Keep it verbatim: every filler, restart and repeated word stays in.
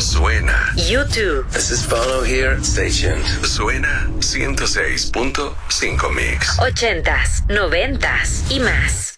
suena. YouTube. This is Bono here. Stay tuned. Suena ciento seis punto cinco Mix. Ochentas, noventas y más.